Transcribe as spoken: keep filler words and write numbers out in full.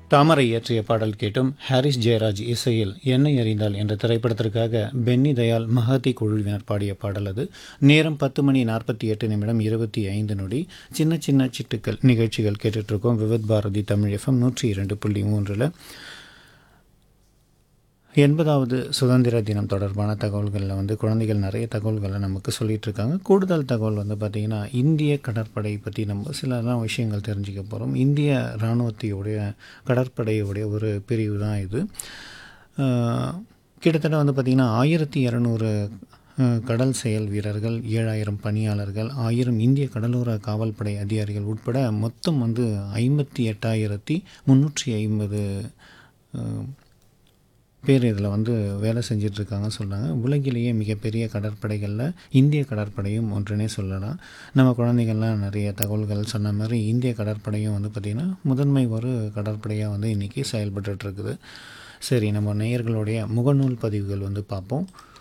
தாமரை இயற்றிய பாடல் கேட்டும். ஹாரிஸ் ஜெயராஜ் இசையில் என்னை அறிந்தால் என்ற திரைப்படத்திற்காக பென்னி தயாள் மஹதி குழுவினர் பாடிய பாடல் அது. நேரம் பத்து மணி நாற்பத்தி எட்டு நிமிடம் இருபத்தி ஐந்து நொடி. சின்ன சின்ன சிட்டுக்கள் நிகழ்ச்சிகள் கேட்டுட்ருக்கோம். விவித் பாரதி தமிழ் எஃப்எம் நூற்றி இரண்டு புள்ளி மூன்றில் எண்பதாவது சுதந்திர தினம் தொடர்பான தகவல்களில் வந்து குழந்தைகள் நிறைய தகவல்களை நமக்கு சொல்லிகிட்ருக்காங்க. கூடுதல் தகவல் வந்து பார்த்திங்கன்னா இந்திய கடற்படை பற்றி நம்ம சிலலாம் விஷயங்கள் தெரிஞ்சுக்க போகிறோம். இந்திய இராணுவத்தையுடைய கடற்படையுடைய ஒரு பிரிவு தான் இது. கிட்டத்தட்ட வந்து பார்த்திங்கன்னா ஆயிரத்தி இரநூறு கடல் செயல் வீரர்கள், ஏழாயிரம் பணியாளர்கள், ஆயிரம் இந்திய கடலோர காவல்படை அதிகாரிகள் உட்பட மொத்தம் வந்து ஐம்பத்தி எட்டாயிரத்தி முந்நூற்றி ஐம்பது பேர் இதில் வந்து வேலை செஞ்சிட்ருக்காங்க சொல்கிறாங்க. உலகிலேயே மிகப்பெரிய கடற்படைகளில் இந்திய கடற்படையும் ஒன்றுனே சொல்லலாம். நம்ம குழந்தைகள்லாம் நிறைய தகவல்கள் சொன்ன மாதிரி இந்திய கடற்படையும் வந்து பார்த்திங்கன்னா முதன்மை ஒரு கடற்படையாக வந்து இன்றைக்கி செயல்பட்டுருக்குது. சரி, நம்ம நேயர்களுடைய முகநூல் பதிவுகள் வந்து பார்ப்போம்.